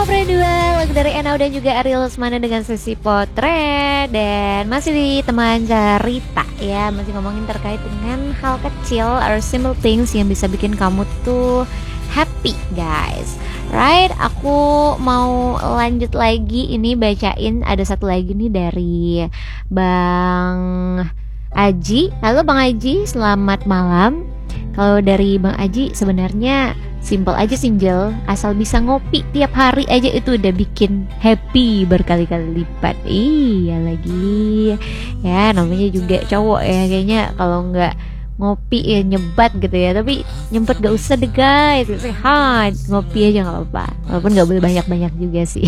Fredua, lagu dari Enau dan juga Ariel Lesmana dengan sesi potret. Dan masih di teman cerita ya, masih ngomongin terkait dengan hal kecil or simple things yang bisa bikin kamu tuh happy guys. Right, aku mau lanjut lagi ini bacain ada satu lagi nih dari Bang Aji. Halo Bang Aji, selamat malam. Kalau dari Bang Aji sebenarnya simple aja Sinjel, asal bisa ngopi tiap hari aja itu udah bikin happy berkali-kali lipat. Iya lagi. Ya namanya juga cowok ya, kayaknya kalau nggak ngopi ya nyebat gitu ya. Tapi nyempet gak usah deh guys, sehat. Ngopi aja gak apa-apa, walaupun gak boleh banyak-banyak juga sih.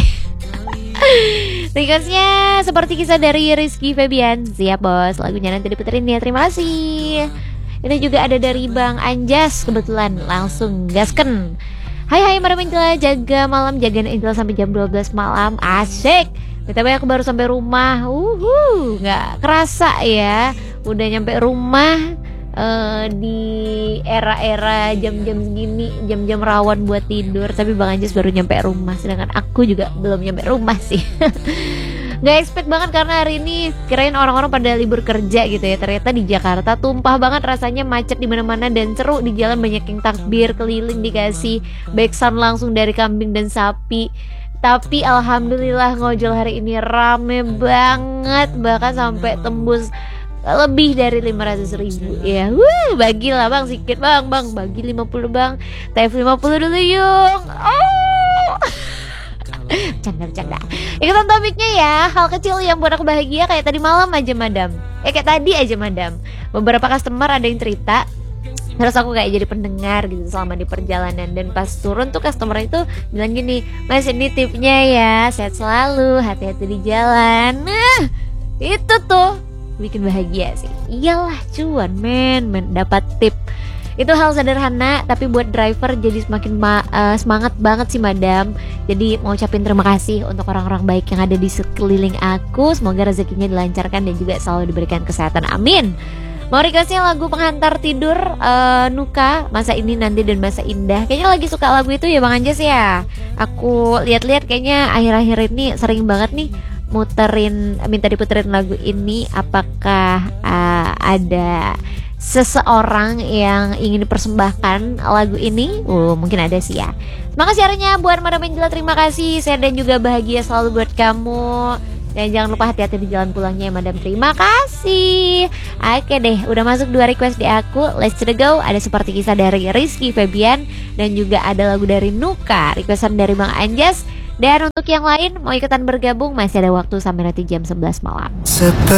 Requestnya seperti kisah dari Rizky Febian. Siap bos, lagunya nanti diputerin ya, terima kasih. Ini juga ada dari Bang Anjas, kebetulan langsung gasken. Hai Madam Angela, jaga malam, jagain Angela sampai jam 12 malam. Asik. BTW aku baru sampai rumah. Nggak kerasa ya, udah nyampe rumah di era-era jam-jam segini, jam-jam rawan buat tidur. Tapi Bang Anjas baru nyampe rumah, sedangkan aku juga belum nyampe rumah sih. Gak expect banget karena hari ini kirain orang-orang pada libur kerja gitu ya. Ternyata di Jakarta tumpah banget rasanya, macet di mana-mana dan seru di jalan, banyak yang takbir keliling, dikasih backsound langsung dari kambing dan sapi. Tapi alhamdulillah ngojol hari ini rame banget, bahkan sampai tembus lebih dari 500.000 ya. Bagilah bang, sedikit bang, bagi 50 bang, TF 50 dulu yung. Bercanda. Ikutan topiknya ya. Hal kecil yang buat aku bahagia kayak tadi malam aja madam. Kayak tadi aja madam. Beberapa customer ada yang cerita, terus aku kayak jadi pendengar gitu selama di perjalanan. Dan pas turun tuh customer itu bilang gini, Mas ini tipnya ya, sehat selalu, hati-hati di jalan. Nah itu tuh bikin bahagia sih. Iyalah cuan men dapat tip. Itu hal sederhana tapi buat driver jadi semakin semangat banget sih madam. Jadi mau ucapin terima kasih untuk orang-orang baik yang ada di sekeliling aku. Semoga rezekinya dilancarkan dan juga selalu diberikan kesehatan, amin. Mau requestnya lagu penghantar tidur Nuka, Masa Ini Nanti dan Masa Indah. Kayaknya lagi suka lagu itu ya Bang Anjas ya. Aku lihat-lihat kayaknya akhir-akhir ini sering banget nih minta diputerin lagu ini. Apakah ada seseorang yang ingin dipersembahkan lagu ini? Mungkin ada sih ya. Makasih harinya buat Madam Angela, terima kasih. Saya dan juga bahagia selalu buat kamu. Dan jangan lupa hati-hati di jalan pulangnya ya Madam, terima kasih. Oke deh, udah masuk 2 request di aku. Let's go. Ada seperti kisah dari Rizky Febian dan juga ada lagu dari Nuka, requestan dari Bang Anjas. Dan untuk yang lain mau ikutan bergabung masih ada waktu sampai nanti jam 11 malam.